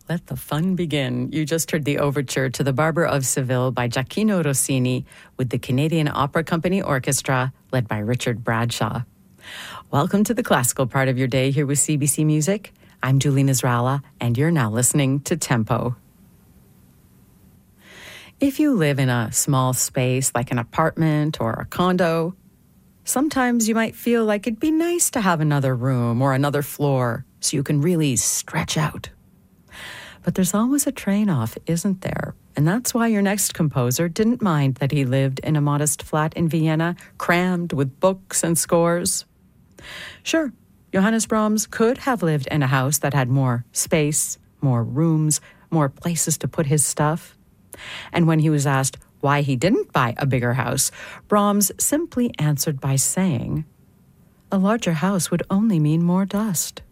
Let the fun begin. You just heard the overture to The Barber of Seville by Gioacchino Rossini with the Canadian Opera Company Orchestra, led by Richard Bradshaw. Welcome to the classical part of your day here with CBC Music. I'm Julie Nasrallah, and you're now listening to Tempo. If you live in a small space like an apartment or a condo, sometimes you might feel like it'd be nice to have another room or another floor so you can really stretch out. But there's always a trade-off, isn't there? And that's why your next composer didn't mind that he lived in a modest flat in Vienna, crammed with books and scores. Sure, Johannes Brahms could have lived in a house that had more space, more rooms, more places to put his stuff. And when he was asked why he didn't buy a bigger house, Brahms simply answered by saying, "A larger house would only mean more dust."